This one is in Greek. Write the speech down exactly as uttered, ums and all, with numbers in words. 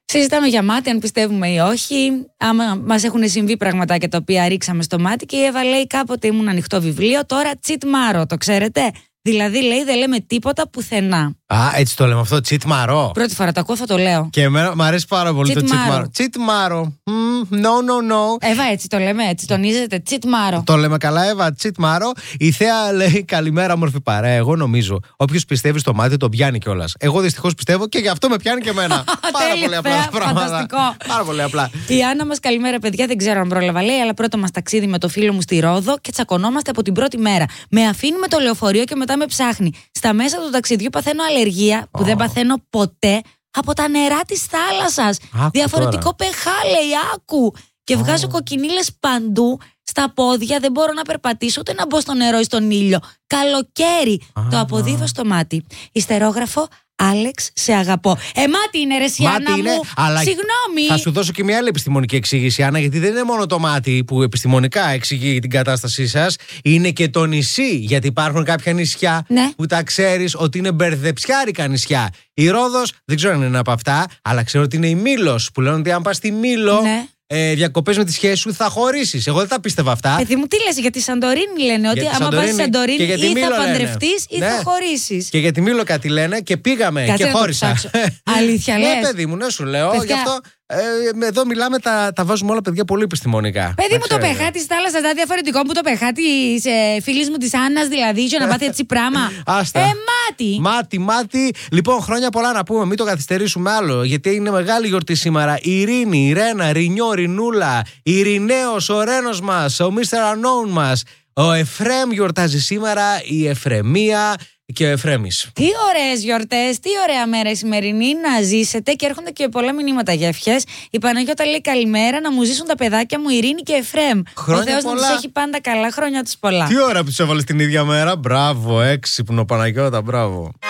Συζητάμε για μάτι, αν πιστεύουμε ή όχι. Άμα μας έχουν συμβεί πραγματάκια τα οποία ρίξαμε στο μάτι. Και η Εύα λέει: κάποτε ήμουν ανοιχτό βιβλίο, τώρα τσιτμάρω. Το ξέρετε? Δηλαδή λέει δεν λέμε τίποτα πουθενά. Α, έτσι το λέμε αυτό, τσιτμαρό. Πρώτη φορά το ακούω, θα το λέω. Και εμένα μου αρέσει πάρα πολύ το τσιτμαρό. Τσιτμαρό. No, no, no. Εύα, έτσι το λέμε, έτσι τονίζεται. Τσιτμαρό. Το λέμε καλά, Εύα, τσιτμαρό. Η Θέα λέει: καλημέρα, όμορφη παρέα. Εγώ νομίζω, όποιος πιστεύει στο μάτι τον πιάνει κιόλας. Εγώ δυστυχώς πιστεύω και γι' αυτό με πιάνει και εμένα. Πάρα πολύ απλά πράγματα. Φανταστικό. Πάρα πολύ απλά. Η Άννα μας, καλημέρα, παιδιά. Δεν ξέρω αν πρόλαβα, λέει, αλλά πρώτο μας ταξίδι με το φίλο μου στη Ρόδο και τσακωνόμαστε από την πρώτη μέρα. Με αφήνει με το λεωφορείο και μετά με ψάχνει. Στα μέσα του ταξιδιού παθαίνω αλλεργία που oh. δεν παθαίνω ποτέ από τα νερά της θάλασσας. Άκου Διαφορετικό τώρα. pH, λέει, άκου. Και oh. βγάζω κοκκινίλες παντού στα πόδια. Δεν μπορώ να περπατήσω ούτε να μπω στο νερό ή στον ήλιο. Καλοκαίρι. Oh. Το αποδίδω στο μάτι. Ιστερόγραφο: Άλεξ, σε αγαπώ. Ε, μάτι είναι, ρε Σιάννα μου. Αλλά συγγνώμη. Θα σου δώσω και μια άλλη επιστημονική εξήγηση, Άννα, γιατί δεν είναι μόνο το μάτι που επιστημονικά εξηγεί την κατάστασή σας. Είναι και το νησί. Γιατί υπάρχουν κάποια νησιά ναι. που τα ξέρεις ότι είναι μπερδεψιάρικα νησιά. Η Ρόδος δεν ξέρω αν είναι από αυτά, αλλά ξέρω ότι είναι η Μήλος. Που λένε ότι αν πας στη Μήλο. Ναι. Ε, διακοπές με τη σχέση σου θα χωρίσεις. Εγώ δεν τα πίστευα αυτά. Παιδί μου, τι λες, για τη Σαντορίνη λένε ότι άμα πας στη Σαντορίνη ή θα παντρευτείς ή ναι. θα χωρίσεις. Και για τη Μήλο κάτι λένε και πήγαμε. Κάτσε και χώρισα. Αλήθεια λες? Ναι, παιδί μου, ναι, σου λέω. Γι' αυτό ε, εδώ μιλάμε, τα, τα βάζουμε όλα, παιδιά, πολύ επιστημονικά. Παιδί μου, το pH της θάλασσας ήταν διαφορετικό που το pH της ε, φίλης μου της Άννας, δηλαδή, για να πάθει έτσι πράγμα. Άστα. Ε, μάτι. Μάτι, μάτι. Λοιπόν, χρόνια πολλά να πούμε, μην το καθυστερήσουμε άλλο, γιατί είναι μεγάλη γιορτή σήμερα. Η Ειρήνη, η Ρένα, Ρινιό, Ρινούλα, η Ειρηναίος, ο Ρένος μας, ο μίστερ Unknown μας, ο Εφρέμ γιορτάζει σήμερα, η Εφρεμία και ο Εφρέμης. Τι ωραίες γιορτές, τι ωραία μέρα η σημερινή να ζήσετε, και έρχονται και πολλά μηνύματα για ευχές. Η Παναγιώτα λέει καλημέρα, να μου ζήσουν τα παιδάκια μου Ειρήνη και Εφρέμ. Χρόνια ο Θεός πολλά. να τους έχει πάντα καλά, χρόνια τους πολλά. Τι ώρα που τους έβαλες την ίδια μέρα, μπράβο, έξυπνο Παναγιώτα, μπράβο.